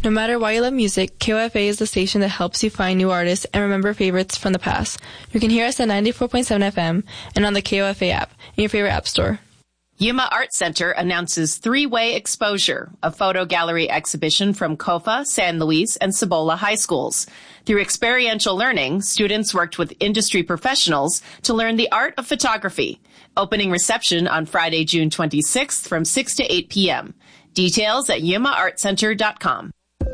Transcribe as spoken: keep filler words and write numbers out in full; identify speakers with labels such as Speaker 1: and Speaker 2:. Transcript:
Speaker 1: No matter why you love music, K O F A is the station that helps you find new artists and remember favorites from the past. You can hear us at ninety-four point seven F M and on the K O F A app in your favorite app store.
Speaker 2: Yuma Art Center announces Three-Way Exposure, a photo gallery exhibition from COFA, San Luis, and Cibola high schools. Through experiential learning, students worked with industry professionals to learn the art of photography. Opening reception on Friday, June twenty-sixth from six to eight p.m. Details at yuma art center dot com.